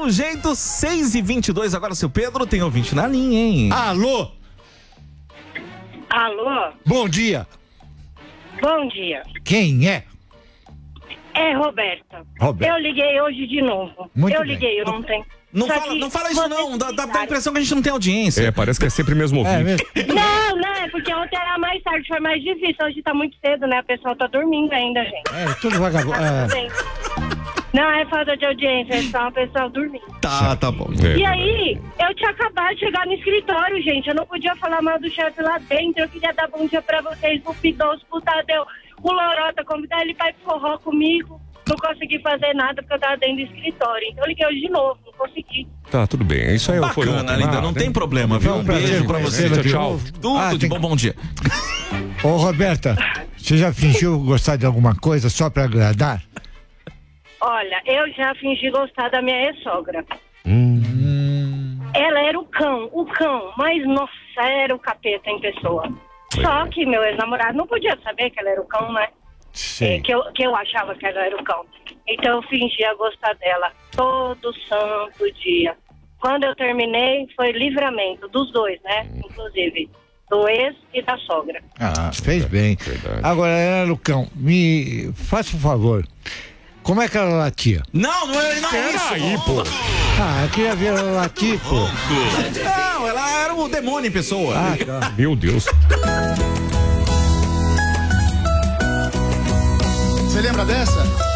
mesmo jeito, 6h22. Agora, seu Pedro, tem ouvinte na linha, hein? Alô? Alô? Bom dia. Bom dia. Quem é? É Roberta. Roberta. Eu liguei hoje de novo. Muito eu bem. liguei ontem. Não Só fala, que não fala isso, vocês não. Dá a precisaram. impressão que a gente não tem audiência. Parece que é sempre o mesmo ouvinte. mesmo? Não, é porque ontem era mais tarde, foi mais difícil. Hoje tá muito cedo, né? A pessoa tá dormindo ainda, gente. Tudo vagabundo. Tudo bem. Não é falta de audiência, é só a pessoa dormindo. Tá bom. E aí, eu tinha acabado de chegar no escritório, gente. Eu não podia falar mal do chefe lá dentro. Eu queria dar bom dia pra vocês, pro Pidoso, pro Tadeu, o Lorota, convidar ele pra ir pro forró comigo. Não consegui fazer nada porque eu tava dentro do escritório. Então eu liguei hoje de novo, não consegui. Tá, tudo bem. Isso aí foi Bacana, linda. Não tem problema, viu? Um beijo pra você. Tchau. Tudo de bom dia. Ô, Roberta, você já fingiu gostar de alguma coisa só pra agradar? Olha, eu já fingi gostar da minha ex-sogra. Ela era o cão, mas nossa, era o capeta em pessoa. Só que meu ex-namorado não podia saber que ela era o cão, né? Sim. Que eu achava que ela era o cão. Então eu fingia gostar dela todo santo dia. Quando eu terminei, foi livramento dos dois, né? Inclusive, do ex e da sogra. Fez bem. Verdade. Agora, era o cão. Me faça um favor. Como é que ela latia? Não é isso. Aí, pô. Eu queria ver ela latir, pô. Não, ela era o demônio em pessoa. Tá. Meu Deus. Você lembra dessa?